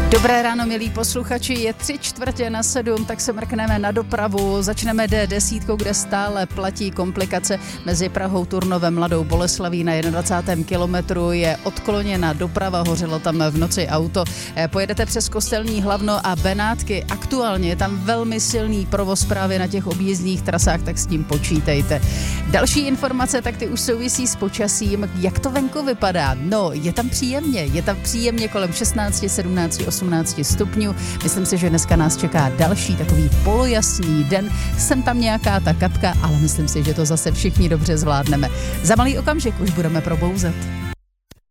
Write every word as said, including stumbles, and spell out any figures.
Dobré ráno, milí posluchači, je tři čtvrtě na sedm, tak se mrkneme na dopravu. Začneme D deset, kde stále platí komplikace mezi Prahou, Turnovem, Mladou Boleslaví. Na dvacátém kilometru je odkloněna doprava, hořelo tam v noci auto. Pojedete přes Kostelní Hlavno a Benátky. Aktuálně je tam velmi silný provoz právě na těch objízdních trasách, tak s tím počítejte. Další informace, tak ty už souvisí s počasím. Jak to venku vypadá? No, je tam příjemně, je tam příjemně kolem šestnáct, sedmnáct, osmnáct stupňů. Myslím si, že dneska nás čeká další takový polojasný den. Jsem tam nějaká ta kapka, ale myslím si, že to zase všichni dobře zvládneme. Za malý okamžik už budeme probouzet.